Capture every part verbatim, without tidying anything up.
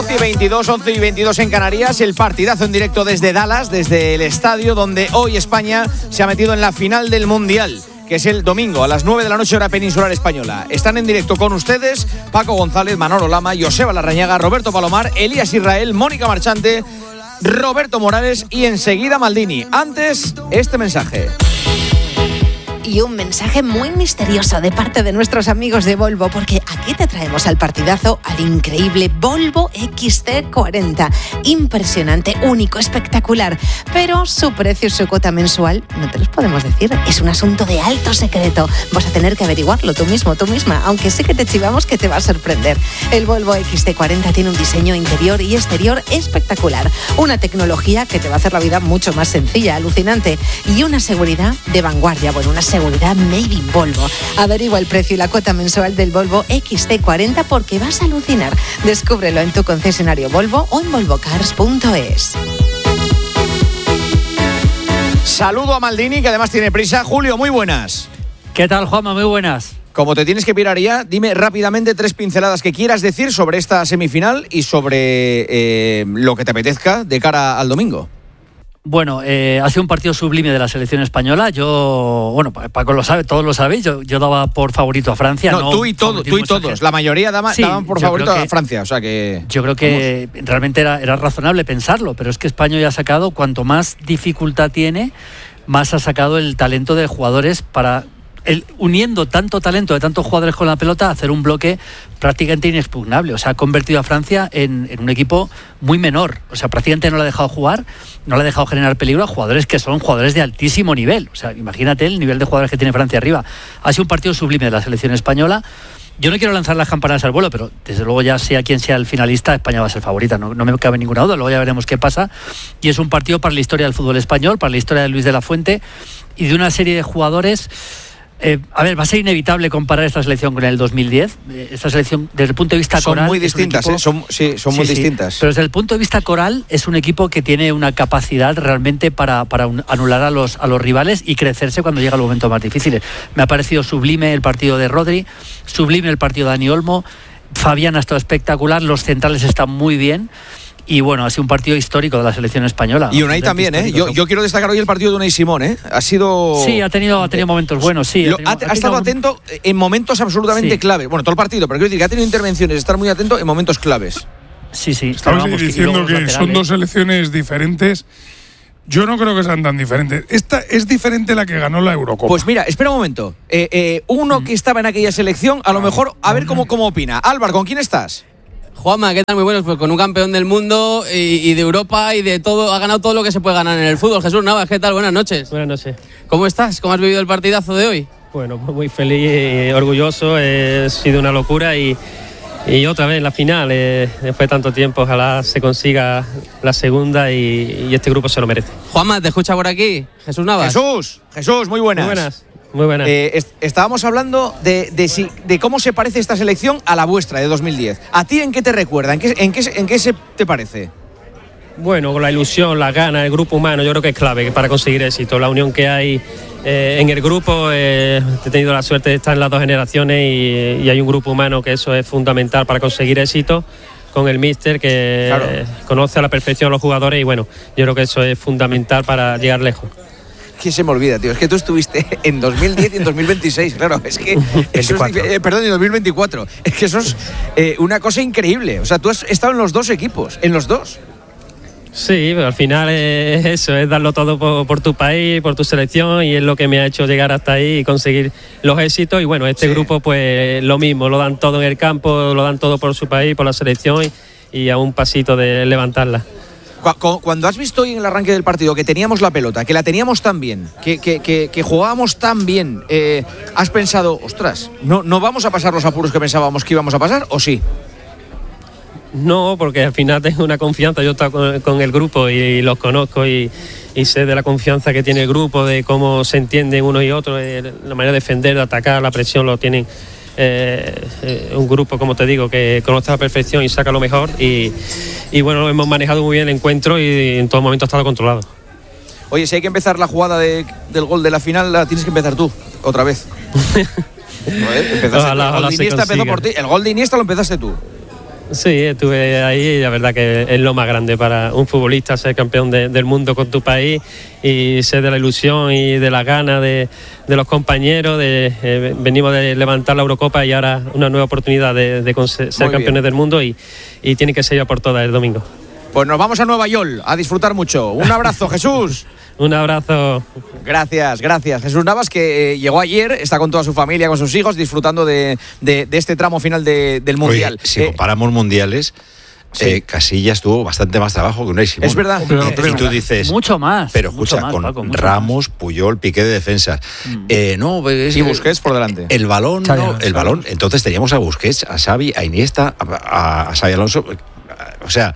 veintidós, once y veintidós en Canarias, el partidazo en directo desde Dallas, desde el estadio donde hoy España se ha metido en la final del Mundial, que es el domingo a las nueve de la noche hora peninsular española. Están en directo con ustedes Paco González, Manolo Lama, Joseba Larrañaga, Roberto Palomar, Elías Israel, Mónica Marchante, Roberto Morales y enseguida Maldini. Antes, este mensaje. Y un mensaje muy misterioso de parte de nuestros amigos de Volvo, porque aquí te traemos al partidazo al increíble Volvo X C cuarenta. Impresionante, único, espectacular. Pero su precio y su cuota mensual no te los podemos decir. Es un asunto de alto secreto. Vas a tener que averiguarlo tú mismo, tú misma, aunque sé que te chivamos que te va a sorprender. El Volvo X C cuarenta tiene un diseño interior y exterior espectacular. Una tecnología que te va a hacer la vida mucho más sencilla, alucinante. Y una seguridad de vanguardia. Bueno, una seguridad made in Volvo. Averigua el precio y la cuota mensual del Volvo X C cuarenta porque vas a alucinar. Descúbrelo en tu concesionario Volvo o en volvo cars punto es. Saludo a Maldini, que además tiene prisa. Julio, muy buenas. ¿Qué tal, Juanma? Muy buenas. Como te tienes que pirar ya, dime rápidamente tres pinceladas que quieras decir sobre esta semifinal y sobre eh, lo que te apetezca de cara al domingo. Bueno, eh, ha sido un partido sublime de la selección española. Yo, bueno, Paco lo sabe, todos lo sabéis. Yo, yo daba por favorito a Francia. No, no tú y todo, tú y todos. Gente. La mayoría daba, sí, daban por favorito que, a Francia. O sea que. Yo creo que vamos. realmente era, era razonable pensarlo, pero es que España ya ha sacado, cuanto más dificultad tiene, más ha sacado el talento de jugadores para. El, uniendo tanto talento de tantos jugadores con la pelota, hacer un bloque prácticamente inexpugnable. O sea, ha convertido a Francia en, en un equipo muy menor. O sea, prácticamente no le ha dejado jugar, no le ha dejado generar peligro a jugadores que son jugadores de altísimo nivel. O sea, imagínate el nivel de jugadores que tiene Francia arriba. Ha sido un partido sublime de la selección española. Yo no quiero lanzar las campanas al vuelo, pero desde luego ya sea quien sea el finalista, España va a ser favorita, no, no me cabe ninguna duda. Luego ya veremos qué pasa. Y es un partido para la historia del fútbol español, para la historia de Luis de la Fuente y de una serie de jugadores. Eh, a ver, va a ser inevitable comparar esta selección con el dos mil diez. Esta selección, desde el punto de vista son coral... Muy distintas, equipo, ¿eh? son, sí, son sí, muy sí, distintas. Pero desde el punto de vista coral, es un equipo que tiene una capacidad realmente para, para un, anular a los, a los rivales y crecerse cuando llega el momento más difícil. Me ha parecido sublime el partido de Rodri, sublime el partido de Dani Olmo. Fabián ha estado espectacular, los centrales están muy bien. Y bueno, ha sido un partido histórico de la selección española. Y Unai también, ¿eh? Yo, yo quiero destacar hoy el partido de Unai Simón, ¿eh? Ha sido... Sí, ha tenido, ha tenido momentos buenos, sí. Lo, ha, tenido, ha, ha, tenido ha estado atento en momentos absolutamente sí. claves. Bueno, todo el partido, pero quiero decir que ha tenido intervenciones, estar muy atento en momentos claves. Sí, sí. Estamos diciendo que, que son dos selecciones diferentes. Yo no creo que sean tan diferentes. Esta es diferente la que ganó la Eurocopa. Pues mira, espera un momento. Eh, eh, uno mm. que estaba en aquella selección, a lo mejor, a ver cómo, cómo opina. Álvaro, ¿con quién estás? Juanma, ¿qué tal? Muy buenos, pues con un campeón del mundo y, y de Europa y de todo, ha ganado todo lo que se puede ganar en el fútbol. Jesús Navas, ¿qué tal? Buenas noches. Buenas noches. ¿Cómo estás? ¿Cómo has vivido el partidazo de hoy? Bueno, muy feliz y orgulloso, ha sido una locura y, y otra vez la final, eh, después de tanto tiempo, ojalá se consiga la segunda y, y este grupo se lo merece. Juanma, ¿te escucha por aquí? Jesús Navas. Jesús, Jesús, muy buenas. Muy buenas. Muy buenas. Eh, est- estábamos hablando de, de, si, de cómo se parece esta selección a la vuestra de dos mil diez. ¿A ti en qué te recuerda? ¿En qué, en qué, en qué se te parece? Bueno, con la ilusión, las ganas, el grupo humano, yo creo que es clave para conseguir éxito. La unión que hay eh, en el grupo, eh, he tenido la suerte de estar en las dos generaciones y, y hay un grupo humano que eso es fundamental para conseguir éxito. Con el míster que claro. eh, conoce a la perfección a los jugadores y bueno, yo creo que eso es fundamental para llegar lejos. Que se me olvida, tío. Es que tú estuviste en dos mil diez y en dos mil veintiséis, claro. Es que eso es, eh, perdón, en dos mil veinticuatro. Es que eso es eh, una cosa increíble. O sea, tú has estado en los dos equipos, en los dos. Sí, pero al final es eso, es darlo todo por, por tu país, por tu selección y es lo que me ha hecho llegar hasta ahí y conseguir los éxitos. Y bueno, este sí. grupo pues lo mismo, lo dan todo en el campo, lo dan todo por su país, por la selección y, y a un pasito de levantarla. Cuando has visto hoy en el arranque del partido que teníamos la pelota, que la teníamos tan bien, que, que, que, que jugábamos tan bien, eh, ¿has pensado, ostras, ¿no, no vamos a pasar los apuros que pensábamos que íbamos a pasar o sí? No, porque al final tengo una confianza, yo he estado con, con el grupo y, y los conozco y, y sé de la confianza que tiene el grupo, de cómo se entienden uno y otro, de la manera de defender, de atacar, la presión lo tienen. Eh, eh, un grupo, como te digo, que conoce a la perfección y saca lo mejor y, y bueno, hemos manejado muy bien el encuentro y en todo momento ha estado controlado. Oye, si hay que empezar la jugada de, del gol de la final, la tienes que empezar tú, otra vez. ¿No, eh? Empezaste, ojalá, el, gol de Iniesta empezó por ti. El gol de Iniesta lo empezaste tú. Sí, estuve ahí y la verdad que es lo más grande para un futbolista, ser campeón de, del mundo con tu país y ser de la ilusión y de las ganas de, de los compañeros. De, eh, venimos de levantar la Eurocopa y ahora una nueva oportunidad de, de ser Muy campeones bien. del mundo y, y tiene que ser ya por todas el domingo. Pues nos vamos a Nueva York a disfrutar mucho. Un abrazo, Jesús. Un abrazo. Gracias, gracias. Jesús Navas, que eh, llegó ayer, está con toda su familia, con sus hijos, disfrutando de, de, de este tramo final de, del Mundial. Oye, si eh, comparamos mundiales, sí. eh, Casillas tuvo bastante más trabajo que Unai Simón. Es verdad. Pero, pero, y tú dices... Mucho más. Pero escucha, mucho más, con Paco, mucho Ramos, más. Puyol, Piqué de defensas. Mm. Eh, no, es, y Busquets por delante. El balón, Xavi, no, Xavi. el balón. Entonces teníamos a Busquets, a Xavi, a Iniesta, a, a, a Xavi Alonso. O sea,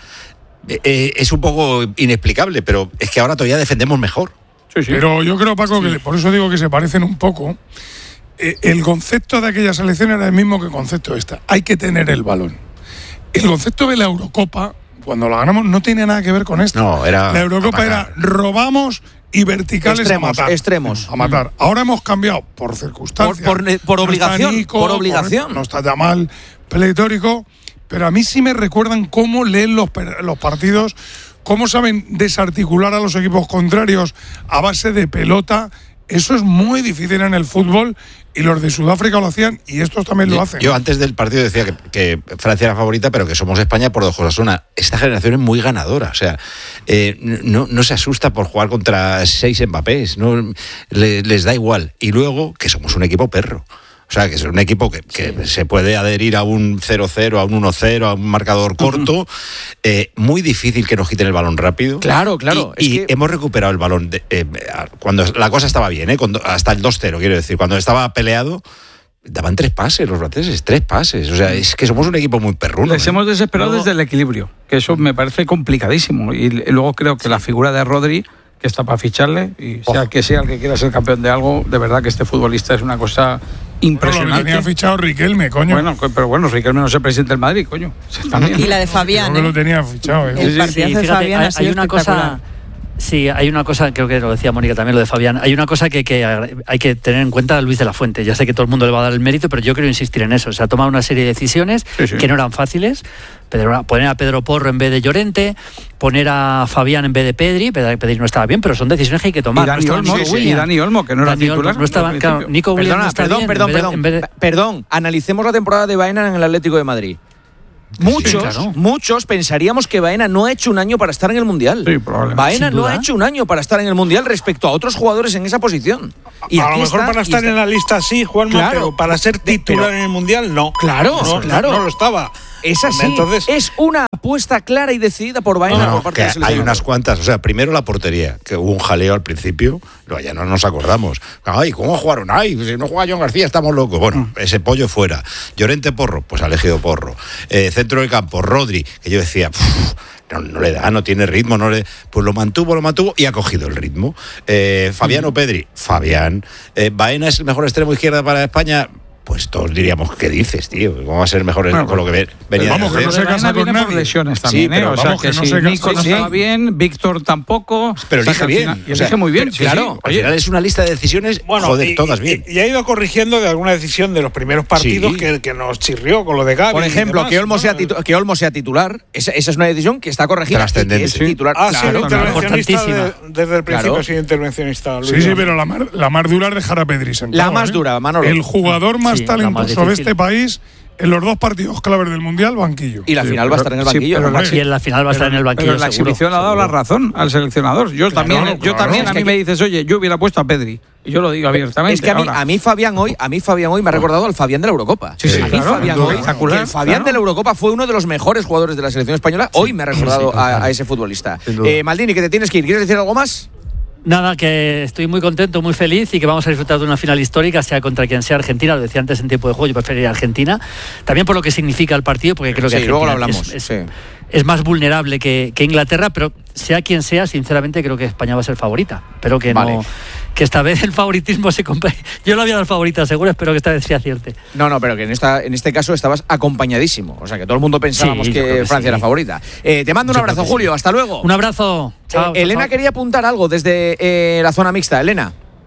eh, es un poco inexplicable, pero es que ahora todavía defendemos mejor. Sí, sí. Pero yo creo, Paco, sí. que por eso digo que se parecen un poco. Eh, el concepto de aquella selección era el mismo que el concepto de esta. Hay que tener el balón. El concepto de la Eurocopa, cuando la ganamos, no tiene nada que ver con esto. No, era la Eurocopa era robamos y verticales extremos, a matar. Extremos. A matar. Ahora hemos cambiado por circunstancias. Por, por, por obligación. No Nico, por obligación. No está Yamal, pletórico. Pero a mí sí me recuerdan cómo leen los, los partidos, cómo saben desarticular a los equipos contrarios a base de pelota. Eso es muy difícil en el fútbol y los de Sudáfrica lo hacían y estos también yo, lo hacen. Yo antes del partido decía que, que Francia era favorita, pero que somos España por dos cosas. Una, esta generación es muy ganadora. O sea, eh, no, no se asusta por jugar contra seis Mbappés. No, le, les da igual. Y luego, que somos un equipo perro. O sea, que es un equipo que, que sí. se puede adherir a un cero cero, a un uno cero, a un marcador corto. Uh-huh. Eh, muy difícil que nos quiten el balón rápido. Claro, claro. Y, es y que... hemos recuperado el balón de, eh, cuando la cosa estaba bien, ¿eh? Cuando, hasta el dos cero, quiero decir. Cuando estaba peleado, daban tres pases los franceses, tres pases. O sea, es que somos un equipo muy perruno. Les ¿eh? hemos desesperado luego... desde el equilibrio, que eso me parece complicadísimo. Y luego creo que sí. la figura de Rodri, que está para ficharle, y sea oh. que sea el que quiera ser campeón de algo, de verdad que este futbolista es una cosa impresionante. Bueno, lo tenía fichado Riquelme, coño. Bueno, pero bueno, Riquelme no es el presidente del Madrid, coño. Y la de Fabián. Creo que lo tenía fichado. ¿eh? El sí, partidazo sí, de fíjate, Fabián hay, ha sido hay una cosa. Sí, hay una cosa, creo que lo decía Mónica también, lo de Fabián. Hay una cosa que, que hay que tener en cuenta a Luis de la Fuente. Ya sé que todo el mundo le va a dar el mérito, pero yo quiero insistir en eso. O sea, ha tomado una serie de decisiones sí, sí. que no eran fáciles. Pedro, poner a Pedro Porro en vez de Llorente, poner a Fabián en vez de Pedri. Pedri no estaba bien, pero son decisiones que hay que tomar. Y Dani, no Olmo, sí, sí. y Dani Olmo, que no era titular. No estaba, claro, Nico Williams no está perdón, bien. Perdón, perdón, de, de... perdón. Analicemos la temporada de Baena en el Atlético de Madrid. Muchos, sí, claro. muchos pensaríamos que Baena no ha hecho un año para estar en el Mundial. Sí, probablemente. Baena no ha hecho un año para estar en el Mundial respecto a otros jugadores en esa posición. Y a lo mejor está, para estar está. en la lista sí, Juanma, claro. pero para ser titular pero, en el Mundial no. Claro, no, claro. No, no lo estaba. Es así. Entonces, es una apuesta clara y decidida por Baena. No, por parte que hay unas cuantas. O sea, primero la portería, que hubo un jaleo al principio, luego ya no nos acordamos. Ay, ¿cómo jugaron? Ay, si no juega John García, estamos locos. Bueno, mm. ese pollo fuera. Llorente Porro, pues ha elegido Porro. Eh, centro del campo, Rodri, que yo decía, no, no le da, no tiene ritmo, no le, pues lo mantuvo, lo mantuvo y ha cogido el ritmo. Eh, Fabián mm. o Pedri, Fabián. Eh, Baena es el mejor extremo izquierda para España. Pues todos diríamos, ¿qué dices, tío? ¿Cómo va a ser mejor bueno, con lo que ve, venía vamos, de que no se casa con nadie. Por lesiones también, sí, pero ¿eh? O vamos, sea, que, que no si Nico no sí. estaba bien, Víctor tampoco. Pero elige o sea, bien. Final, y elige o sea, muy bien. Sí, claro, sí. al final es una lista de decisiones, bueno, joder, y, todas bien. Y, y ha ido corrigiendo de alguna decisión de los primeros partidos sí. que, que nos chirrió con lo de Gavi. Por ejemplo, demás, que, Olmo ¿no? sea titu- que Olmo sea titular, esa, esa es una decisión que está corregida. Trascendente. Es titular. Ah, claro, sí, intervencionista de, desde el principio claro. ha sido intervencionista. Luis. Sí, sí, pero la, mar, la más dura es dejar a Pedri sentado. La más ¿eh? dura, Manolo. El jugador más sí, talentoso más de este país. En los dos partidos claves del Mundial, banquillo. Y la sí, final va a estar en el banquillo. Sí, pero ¿no? Y en la final va a estar pero, en el banquillo. Pero la seguro, exhibición seguro. ha dado la razón al seleccionador. Yo claro, también, claro, yo también es a mí que me dices, oye, yo hubiera puesto a Pedri. Y yo lo digo abiertamente. Es que a mí, a mí Fabián hoy, a mí Fabián hoy me ha recordado al Fabián de la Eurocopa. Sí, sí, a mí claro, Fabián hoy, que el Fabián claro. de la Eurocopa fue uno de los mejores jugadores de la selección española. Hoy me ha recordado sí, a, a ese futbolista. Eh, Maldini, que te tienes que ir. ¿Quieres decir algo más? Nada, que estoy muy contento, muy feliz y que vamos a disfrutar de una final histórica, sea contra quien sea Argentina. Lo decía antes en tiempo de juego, yo preferiría Argentina. También por lo que significa el partido, porque creo que sí, luego lo hablamos. Es, es, sí. es más vulnerable que, que Inglaterra, pero sea quien sea, sinceramente creo que España va a ser favorita. Pero que vale. no... que esta vez el favoritismo se compre. Yo lo había dado favorita, seguro, espero que esta vez sea acierte. No, no, pero que en esta en este caso estabas acompañadísimo. O sea, que todo el mundo pensábamos sí, que, que Francia sí. era favorita. Eh, te mando un yo abrazo, Julio. Sí. Hasta luego. Un abrazo. Chao, eh, Elena chao. quería apuntar algo desde eh, la zona mixta. Elena.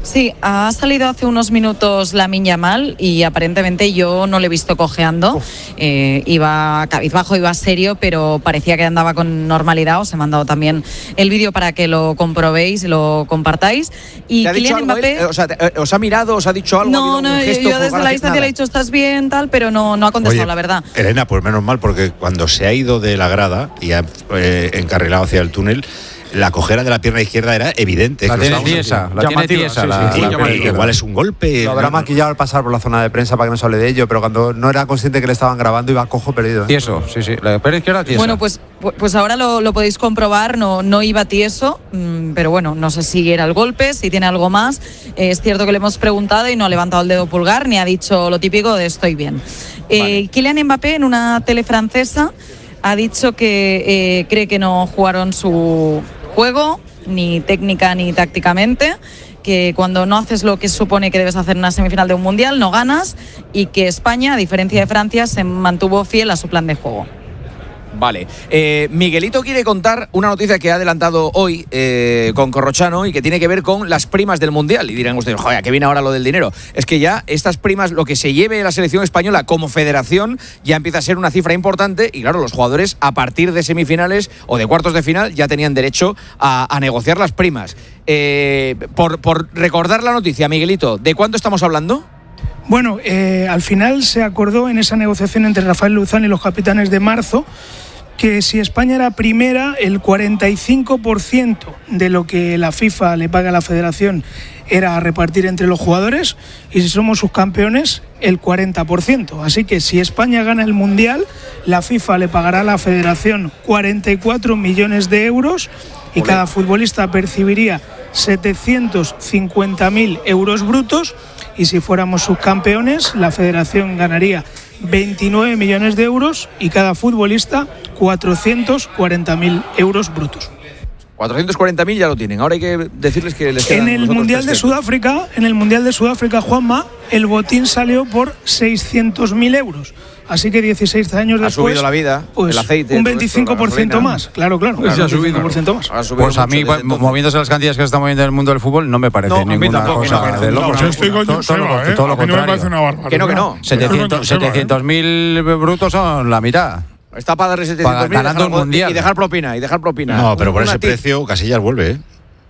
Sí, ha salido hace unos minutos Lamine Yamal y aparentemente yo no le he visto cojeando. Eh, iba cabizbajo, iba serio, pero parecía que andaba con normalidad. Os he mandado también el vídeo para que lo comprobéis y lo compartáis. Y ¿Te ha dicho Kylian algo Mbappé. él? O sea, te- ¿os ha mirado, os ha dicho algo? ¿Ha No, habido no, algún gesto yo por desde la hacer distancia nada? le he dicho estás bien, tal, pero no, no ha contestado, Oye, la verdad. Elena, pues menos mal, porque cuando se ha ido de la grada y ha eh, encarrilado hacia el túnel, la cojera de la pierna izquierda era evidente. La que tiene lo estábamos tiesa, haciendo. la tiene Llamativa, tiesa. sí, la- sí, la sí, pierna igual, izquierda. igual es un golpe. Lo habrá maquillado al pasar por la zona de prensa para que no se hable de ello, pero cuando no era consciente que le estaban grabando iba cojo perdido. Tieso, sí, sí. La pierna izquierda tiesa. Bueno, pues, pues ahora lo, lo podéis comprobar, no, no iba tieso, mmm, pero bueno, no sé si era el golpe, si tiene algo más. Eh, es cierto que le hemos preguntado y no ha levantado el dedo pulgar ni ha dicho lo típico de estoy bien. Eh, vale. Kylian Mbappé en una tele francesa ha dicho que eh, cree que no jugaron su juego, ni técnica ni tácticamente, que cuando no haces lo que supone que debes hacer en una semifinal de un mundial, no ganas, y que España, a diferencia de Francia, se mantuvo fiel a su plan de juego. Vale. Eh, Miguelito quiere contar una noticia que ha adelantado hoy eh, con Corrochano y que tiene que ver con las primas del Mundial. Y dirán ustedes, joder, ¿a qué viene ahora lo del dinero? Es que ya estas primas, lo que se lleve la selección española como federación, ya empieza a ser una cifra importante. Y claro, los jugadores a partir de semifinales o de cuartos de final ya tenían derecho a, a negociar las primas. Eh, por, por recordar la noticia, Miguelito, ¿de cuánto estamos hablando? Bueno, eh, al final se acordó en esa negociación entre Rafael Luzán y los capitanes de marzo que si España era primera, el cuarenta y cinco por ciento de lo que la FIFA le paga a la federación era a repartir entre los jugadores, y si somos subcampeones, el cuarenta por ciento. Así que si España gana el Mundial, la FIFA le pagará a la federación cuarenta y cuatro millones de euros y Olé. Cada futbolista percibiría setecientos cincuenta mil euros brutos, y si fuéramos subcampeones, la federación ganaría veintinueve millones de euros y cada futbolista cuatrocientos cuarenta mil euros brutos. cuatrocientos cuarenta mil ya lo tienen. Ahora hay que decirles que les quedan En el Mundial de Sudáfrica, en el Mundial de Sudáfrica, Juanma, el botín salió por seiscientos mil euros. Así que dieciséis años ha después... subido la vida, pues, el aceite... un veinticinco por ciento más, claro, claro. Pues claro, ha subido, un veinticinco por ciento más. Ha pues a mí, moviéndose las cantidades que se están moviendo en el mundo del fútbol, no me parece no, ninguna tampoco, cosa no, de no, loco. no, yo estoy con Joseba, ¿eh? Todo lo a mí no me parece contrario. una barbaridad. Que no, que no. setecientos mil brutos son la mitad. Está para darle setecientos mil ganando el mundial. Y dejar propina, y dejar propina. No, pero por Una ese tip. precio Casillas vuelve, ¿eh?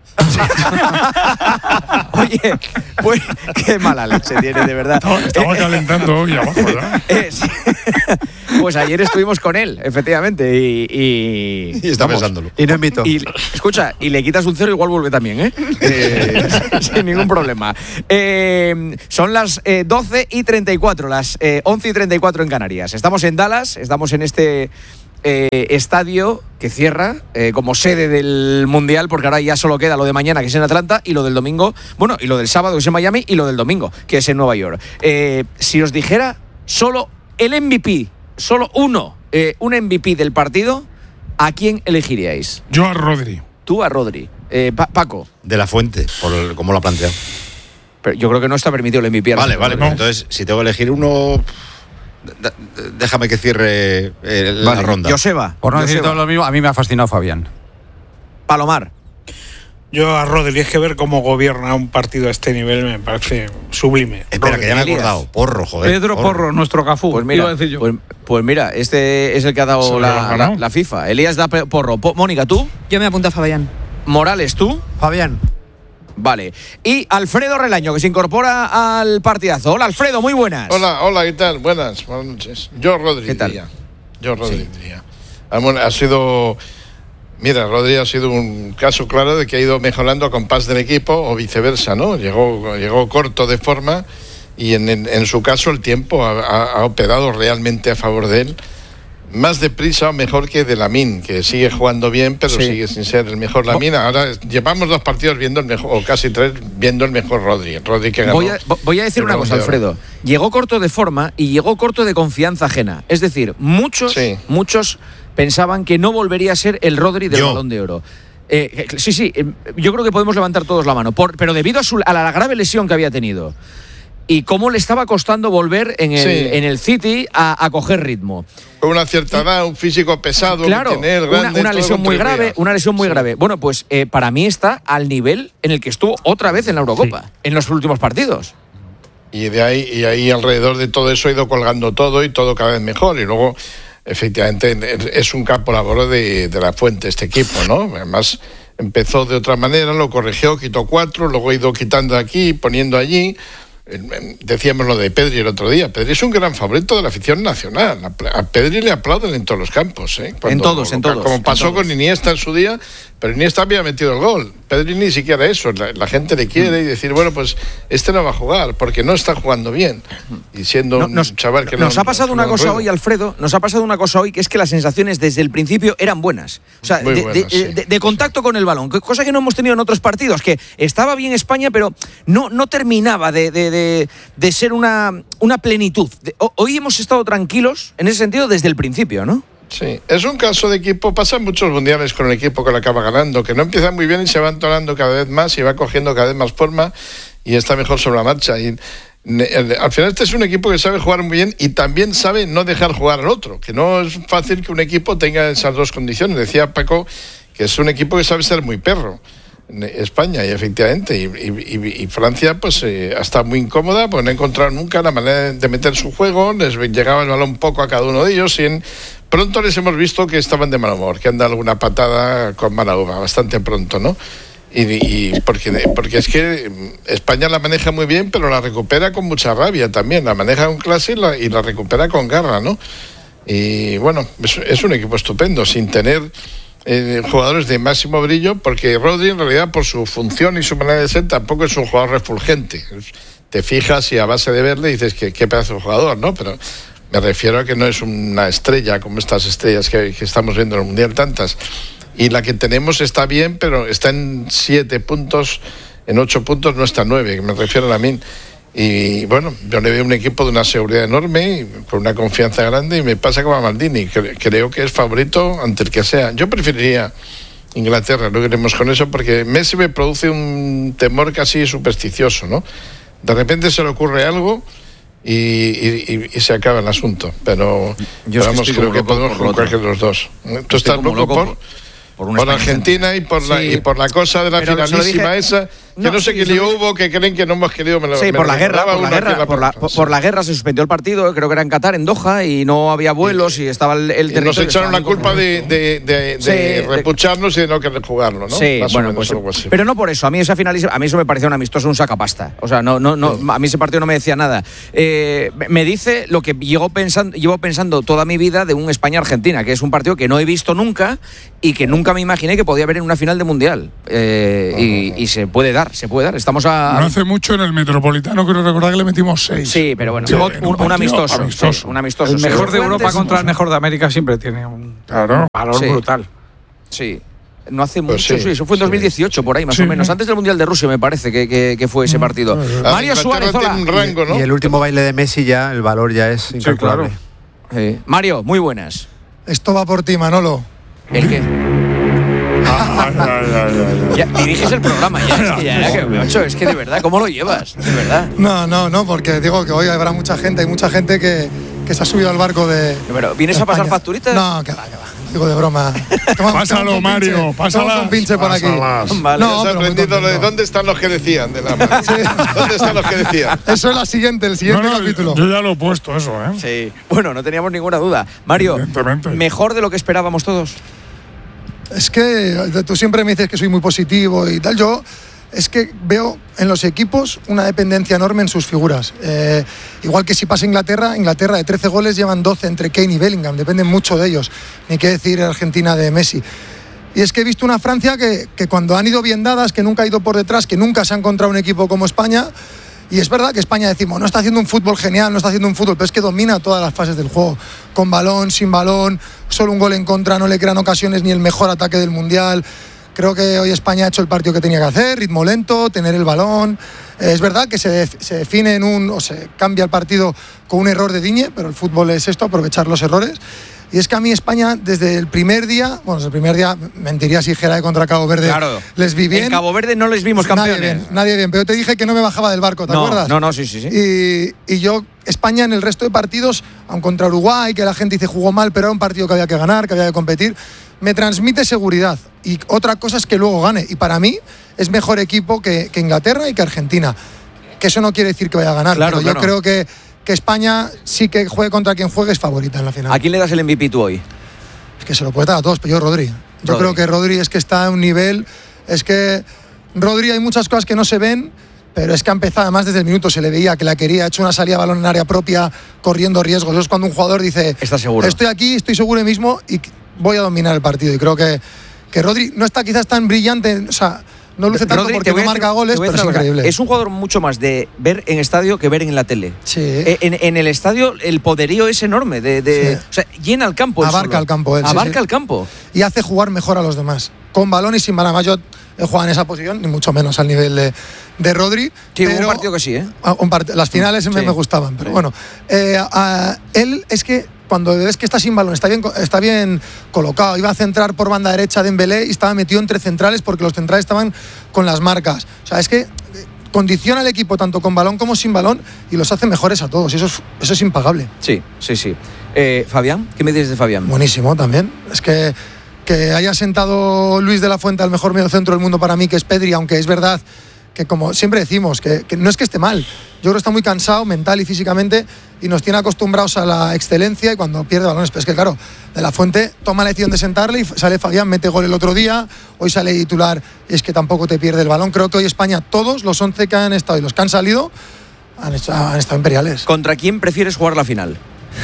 Oye, pues qué mala leche tiene, de verdad. No, estaba calentando hoy abajo, ¿verdad? Eh, sí. Pues ayer estuvimos con él, efectivamente, y... Y, y está vamos, pensándolo. Y no invito. Y, escucha, y le quitas un cero, igual vuelve también, ¿eh? eh sin ningún problema. Eh, son las eh, doce y treinta y cuatro, las eh, once y treinta y cuatro en Canarias. Estamos en Dallas, estamos en este... Eh, estadio que cierra eh, como sede del Mundial, porque ahora ya solo queda lo de mañana, que es en Atlanta, y lo del domingo, bueno, y lo del sábado, que es en Miami, y lo del domingo, que es en Nueva York. Eh, si os dijera solo el M V P, solo uno, eh, un M V P del partido, ¿a quién elegiríais? Yo a Rodri. Tú a Rodri. Eh, pa- Paco. De la Fuente, por el, cómo lo ha planteado. Pero yo creo que no está permitido el M V P. Vale, vale, no. pues entonces, si tengo que elegir uno... D- déjame que cierre eh, la Vale, ronda. Joseba. Por no decir Joseba. todo lo mismo, a mí me ha fascinado Fabián. Palomar. Yo a Rodri, es que ver cómo gobierna un partido a este nivel me parece sublime. Espera, Rodri, que ya me he Elías. acordado. Porro, joder. Pedro Porro, nuestro Cafú. Pues mira, iba a decir yo. pues, pues mira, este es el que ha Se dado lo la, ha la, ganado. la FIFA. Elías da pe- porro. Po- Mónica, ¿tú? Yo me apunto a Fabián. Morales, ¿tú? Fabián. Vale. Y Alfredo Relaño, que se incorpora al partidazo. Hola, Alfredo, muy buenas. Hola, hola, ¿qué tal? Buenas, buenas noches. Yo Rodri ¿Qué tal? diría. Yo Rodri sí. diría. Ah, bueno, ha sido... Mira, Rodri ha sido un caso claro de que ha ido mejorando a compás del equipo o viceversa, ¿no? Llegó, llegó corto de forma y en, en, en su caso el tiempo ha, ha, ha operado realmente a favor de él. Más deprisa o mejor que de Lamine, que sigue jugando bien, pero sí. sigue sin ser el mejor Lamine. Ahora llevamos dos partidos viendo el mejor, o casi tres, viendo el mejor Rodri. Rodri que ganó. Voy a, voy a decir una cosa, Alfredo. Llegó corto de forma y llegó corto de confianza ajena. Es decir, muchos, sí. muchos pensaban que no volvería a ser el Rodri del Yo. Balón de Oro. Eh, sí, sí, eh, yo creo que podemos levantar todos la mano, por, pero debido a, su, a la grave lesión que había tenido. y cómo le estaba costando volver en el, Sí. en el City a, a coger ritmo. Con una cierta edad, un físico pesado, Claro, que tiene él, una, grande, una todo lesión muy contribuía. grave, una lesión muy grave. Bueno, pues eh, para mí está al nivel en el que estuvo otra vez en la Eurocopa, sí. en los últimos partidos. Y de ahí, y ahí alrededor de todo eso ha ido colgando todo y todo cada vez mejor. Y luego, efectivamente, es un campo labor de, de la Fuente este equipo, ¿no? Además, empezó de otra manera, lo corrigió, quitó cuatro, luego ha ido quitando aquí, poniendo allí. Decíamos lo de Pedri el otro día. Pedri es un gran favorito de la afición nacional. A Pedri le aplauden en todos los campos, ¿eh? Cuando, en todos, en todos. Como pasó en todos. con Iniesta en su día, pero Iniesta había metido el gol. Pedri ni siquiera eso. La, la gente le quiere y decir, bueno, pues este no va a jugar porque no está jugando bien. Y siendo no, un nos, chaval que nos no, ha pasado no, una no cosa ruedo. hoy, Alfredo, nos ha pasado una cosa hoy que es que las sensaciones desde el principio eran buenas. O sea, Muy de, buenas, de, sí. de, de contacto con el balón, cosa que no hemos tenido en otros partidos, que estaba bien España, pero no, no terminaba de, de, de, de ser una, una plenitud. De, hoy hemos estado tranquilos en ese sentido desde el principio, ¿no? Sí, es un caso de equipo, pasan muchos mundiales con el equipo que lo acaba ganando, que no empieza muy bien y se va entonando cada vez más y va cogiendo cada vez más forma y está mejor sobre la marcha. Y al final este es un equipo que sabe jugar muy bien y también sabe no dejar jugar al otro, que no es fácil que un equipo tenga esas dos condiciones. Decía Paco que es un equipo que sabe ser muy perro. España, y efectivamente, y, y, y Francia pues eh, ha estado muy incómoda, pues no ha encontrado nunca la manera de meter su juego, les llegaba el balón poco a cada uno de ellos y en, pronto les hemos visto que estaban de mal humor, que han dado alguna patada con mala uva, bastante pronto, ¿no? Y, y porque, porque es que España la maneja muy bien, pero la recupera con mucha rabia también, la maneja con clase y la, y la recupera con garra, ¿no? Y bueno, es, es un equipo estupendo, sin tener Eh, jugadores de máximo brillo, porque Rodri en realidad por su función y su manera de ser tampoco es un jugador refulgente. Te fijas y a base de verle dices que qué pedazo de jugador, ¿no? Pero me refiero a que no es una estrella como estas estrellas que, que estamos viendo en el Mundial, tantas. Y la que tenemos está bien, pero está en siete puntos, en ocho puntos no está en nueve, me refiero a Lamine. Y bueno, yo le veo un equipo de una seguridad enorme, con una confianza grande, y me pasa como a Maldini, que creo que es favorito ante el que sea. Yo preferiría Inglaterra, no queremos con eso, porque Messi me produce un temor casi supersticioso, ¿no? De repente se le ocurre algo y, y, y se acaba el asunto, pero, yo pero vamos, es que creo que podemos por con cualquiera de los dos. ¿Tú estás loco por...? por, por, por Argentina y por, la, sí, y por la cosa de la finalísima dije, esa, que no, no sé sí, qué lío hubo, que creen que no hemos querido. Me lo, sí, me por, lo la guerra, por, la guerra, la por, la, por, por la guerra se suspendió el partido, creo que era en Qatar, en Doha, y no había vuelos y, y estaba el, el y nos echaron la culpa de, de, de, sí, de repucharnos y de no querer jugarlo, ¿no? Sí, Más bueno, menos, pues, pero no por eso. A mí esa finalísima, a mí eso me pareció un amistoso, un sacapasta. O sea, no, no, no, sí. A mí ese partido no me decía nada. Eh, me dice lo que llevo pensando, llevo pensando toda mi vida de un España-Argentina, que es un partido que no he visto nunca y que nunca me imaginé que podía haber en una final de mundial. Eh, uh-huh. y, y se puede dar, se puede dar. Estamos a. No hace mucho en el Metropolitano, creo recordar que le metimos seis. Sí, pero bueno, sí, un, un, un amistoso. amistoso. Sí, un amistoso. El mejor sí. de Europa contra el mejor de América siempre tiene un claro. valor sí. brutal. Sí. No hace pues mucho, sí, sí, eso fue en dos mil dieciocho, sí. por ahí más sí. o menos. Antes del Mundial de Rusia, me parece que, que, que fue ese partido. Sí. Mario Suárez, hola. Un rango, ¿no? Y el último baile de Messi ya, el valor ya es incalculable. Sí, claro. sí. Mario, muy buenas. Esto va por ti, Manolo. ¿El qué? ya, diriges el programa ya, es que ya, que, macho, es que de verdad, ¿cómo lo llevas? De verdad. No, no, no, porque digo que hoy habrá mucha gente, hay mucha gente que, que se ha subido al barco de. Pero, ¿vienes a pasar facturitas? No, que va, que va. Digo de broma. Toma, pásalo, Mario, pásalo. Un pinche por aquí. Vale, no, has aprendido lo de dónde están los que decían de la sí. ¿Dónde están los que decían? Eso es la siguiente, el siguiente no, no, capítulo. Yo ya lo he puesto eso, ¿eh? Sí. Bueno, no teníamos ninguna duda. Mario, mejor de lo que esperábamos todos. Es que tú siempre me dices que soy muy positivo y tal. Yo es que veo en los equipos una dependencia enorme en sus figuras. Eh, igual que si pasa Inglaterra, Inglaterra de trece goles llevan doce entre Kane y Bellingham. Dependen mucho de ellos. Ni qué decir Argentina de Messi. Y es que he visto una Francia que, que cuando han ido bien dadas, que nunca ha ido por detrás, que nunca se ha encontrado un equipo como España. Y es verdad que España, decimos, no está haciendo un fútbol genial, no está haciendo un fútbol, pero es que domina todas las fases del juego. Con balón, sin balón, solo un gol en contra, no le crean ocasiones ni el mejor ataque del Mundial. Creo que hoy España ha hecho el partido que tenía que hacer, ritmo lento, tener el balón. Eh, es verdad que se, se define en un, o se cambia el partido con un error de Digne, pero el fútbol es esto, aprovechar los errores. Y es que a mí España, desde el primer día, bueno, desde el primer día, mentiría si dijera de contra Cabo Verde, claro, les vi bien. En Cabo Verde no les vimos campeones. Nadie bien, nadie bien, pero te dije que no me bajaba del barco, ¿te no, acuerdas? No, no, sí, sí, sí. Y, y yo, España en el resto de partidos, aun contra Uruguay, que la gente dice jugó mal, pero era un partido que había que ganar, que había que competir, me transmite seguridad. Y otra cosa es que luego gane. Y para mí es mejor equipo que, que Inglaterra y que Argentina. Que eso no quiere decir que vaya a ganar, claro, pero claro. yo creo que, que España, sí que juegue contra quien juegue, es favorita en la final. ¿A quién le das el M V P tú hoy? Es que se lo puede dar a todos, pero yo Rodri. Yo Rodri. creo que Rodri es que está a un nivel... Es que Rodri hay muchas cosas que no se ven, pero es que ha empezado, además desde el minuto se le veía que la quería, ha hecho una salida de balón en área propia, corriendo riesgos. Eso es cuando un jugador dice... ¿Estás seguro? Estoy aquí, estoy seguro de mí mismo y voy a dominar el partido. Y creo que, que Rodri no está quizás tan brillante, o sea... No luce tanto Rodri, porque no marca goles, pero es increíble. Es un jugador mucho más de ver en estadio que ver en la tele. Sí. En, en el estadio el poderío es enorme. De, de, Sí. O sea, llena el campo. él Abarca solo. el campo él, sí, Abarca sí. el campo. Y hace jugar mejor a los demás. Con balón y sin balón. Además, yo he jugado en esa posición, ni mucho menos al nivel de, de Rodri. Sí, pero hubo un partido que sí, ¿eh? Un part- las finales Sí. me, me gustaban, pero Sí. bueno. Eh, a- él es que cuando ves que está sin balón, está bien, está bien colocado. Iba a centrar por banda derecha de Dembélé y estaba metido entre centrales porque los centrales estaban con las marcas. O sea, es que condiciona al equipo tanto con balón como sin balón y los hace mejores a todos. Y eso es, eso es impagable. Sí, sí, sí. Eh, Fabián, ¿qué me dices de Fabián? Buenísimo también. Es que, que haya sentado Luis de la Fuente al mejor mediocentro del mundo para mí, que es Pedri, aunque es verdad que, como siempre decimos, que, que no es que esté mal. Yo creo que está muy cansado mental y físicamente y nos tiene acostumbrados a la excelencia y cuando pierde balones. Pero es que, claro, de la Fuente toma la decisión de sentarle y sale Fabián, mete gol el otro día, hoy sale titular y es que tampoco te pierde el balón. Creo que hoy España, todos los once que han estado y los que han salido, han, hecho, han estado imperiales. ¿Contra quién prefieres jugar la final?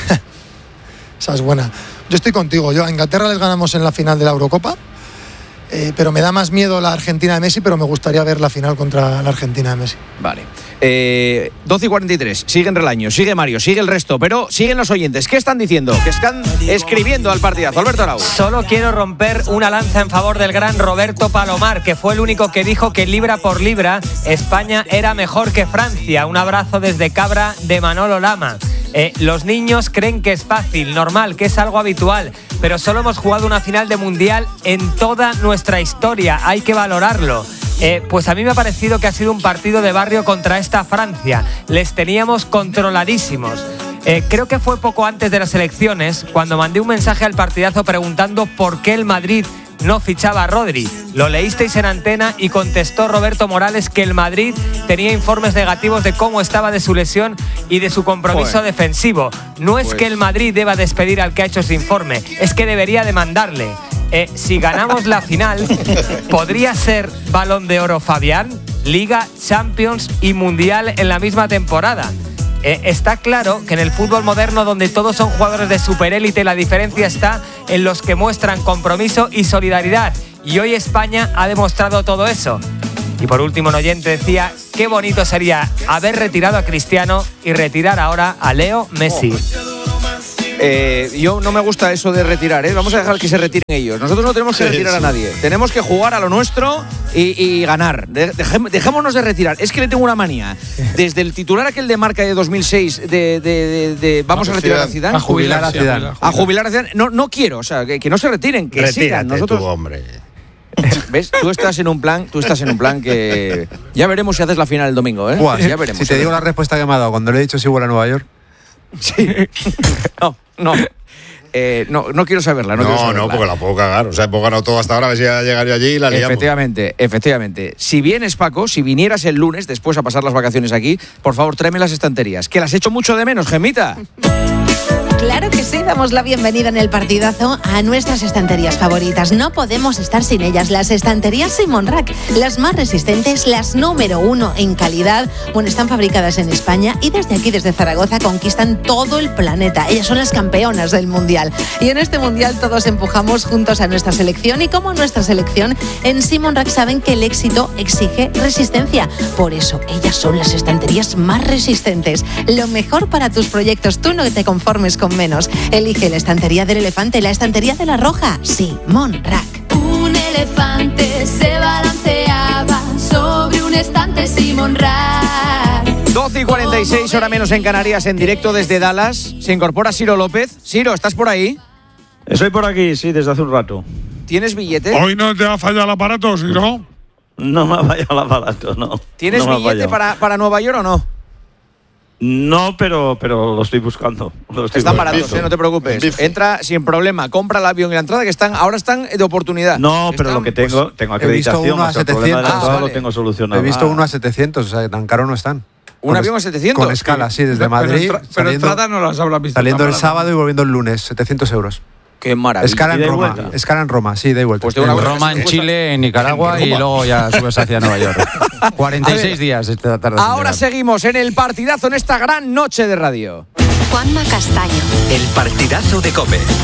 Esa es buena. Yo estoy contigo. Yo a Inglaterra les ganamos en la final de la Eurocopa, eh, pero me da más miedo la Argentina de Messi, pero me gustaría ver la final contra la Argentina de Messi. Vale. Eh, doce y cuarenta y tres. Siguen Relaño, sigue Mario, sigue el resto, pero siguen los oyentes. ¿Qué están diciendo? Que están escribiendo al partidazo. Alberto Arau. Solo quiero romper una lanza en favor del gran Roberto Palomar, que fue el único que dijo que libra por libra España era mejor que Francia. Un abrazo desde Cabra de Manolo Lama. Eh, los niños creen que es fácil, normal, que es algo habitual, pero solo hemos jugado una final de mundial en toda nuestra historia, hay que valorarlo. Eh, pues a mí me ha parecido que ha sido un partido de barrio contra esta Francia, les teníamos controladísimos. Eh, creo que fue poco antes de las elecciones cuando mandé un mensaje al partidazo preguntando por qué el Madrid no fichaba a Rodri. Lo leísteis en antena y contestó Roberto Morales que el Madrid tenía informes negativos de cómo estaba de su lesión y de su compromiso Joder. defensivo. No es Pues... que el Madrid deba despedir al que ha hecho ese informe, es que debería demandarle. Eh, si ganamos la final, ¿podría ser Balón de Oro Fabián? Liga, Champions y Mundial en la misma temporada. Eh, está claro que en el fútbol moderno, donde todos son jugadores de superélite, la diferencia está en los que muestran compromiso y solidaridad. Y hoy España ha demostrado todo eso. Y por último, un oyente decía, qué bonito sería haber retirado a Cristiano y retirar ahora a Leo Messi. Eh, yo no me gusta eso de retirar, ¿eh? Vamos a dejar que se retiren ellos. Nosotros no tenemos que Sí, retirar sí. a nadie. Tenemos que jugar a lo nuestro y, y ganar. De- dejem- dejémonos de retirar. Es que le tengo una manía. Desde el titular aquel de Marca de dos mil seis de, de- de- de vamos a retirar a Zidane. A jubilar a Zidane. A jubilar a Zidane. No, no quiero, o sea, que, que no se retiren, que sigan. Retírate Nosotros, tú, hombre. ¿ves? Tú estás en un plan, tú estás en un plan que ya veremos si haces la final el domingo, ¿eh? Buah, ya veremos. si te digo la respuesta que me ha dado cuando le he dicho si vuela a Nueva York. Sí. No, no. Eh, no, no quiero saberla. No, No, quiero no, saberla. porque la puedo cagar. O sea, hemos ganado todo hasta ahora, a ver si ya llegaría allí y la liamos. Efectivamente, efectivamente. Si vienes, Paco, si vinieras el lunes después a pasar las vacaciones aquí, por favor, tráeme las estanterías, que las echo mucho de menos, Gemita. Claro que sí, damos la bienvenida en el partidazo a nuestras estanterías favoritas. No podemos estar sin ellas. Las estanterías Simon Rack, las más resistentes, las número uno en calidad. Bueno, están fabricadas en España y desde aquí, desde Zaragoza, conquistan todo el planeta. Ellas son las campeonas del Mundial. Y en este Mundial todos empujamos juntos a nuestra selección y como nuestra selección, en Simon Rack saben que el éxito exige resistencia. Por eso, ellas son las estanterías más resistentes. Lo mejor para tus proyectos. Tú no te conformes con menos. Elige la estantería del elefante, la estantería de la roja. Simon Rack. Un elefante se balanceaba sobre un estante Simon Rack. doce y cuarenta y seis, hora menos en Canarias, en directo desde Dallas. Se incorpora Ciro López. Ciro, ¿estás por ahí? Estoy por aquí, sí, desde hace un rato. ¿Tienes billete? Hoy no te ha fallado el aparato, ¿sí no? No me ha fallado el aparato, no. ¿Tienes no me ha billete fallado. para, para Nueva York o no? No, pero, pero lo estoy buscando. Lo estoy Están buscando. baratos, ¿eh? No te preocupes. Entra sin problema, compra el avión y la entrada que están, ahora están de oportunidad. No, pero Están, lo que tengo, pues, tengo He visto acreditación. uno a o sea, el problema de la setecientos. entrada Ah, lo vale. tengo solucionado. He visto Ah. uno a setecientos, o sea, tan caro no están. ¿Un Con avión es- a setecientos? Con escala, sí, desde Pero Madrid. entra- pero saliendo, entrada no las habrás visto. saliendo tan el baratas. sábado y volviendo el lunes, setecientos euros. Qué maravilla. Escala ¿Ida en y Roma. vuelta? Escala en Roma, sí, de vuelta. Pues tengo una cosa Roma, que en me Chile, en Nicaragua En y Roma. luego ya subes hacia Nueva York. cuarenta y seis días esta tarde. Ahora seguimos en el partidazo en esta gran noche de radio. Juanma Castaño. El partidazo de COPE.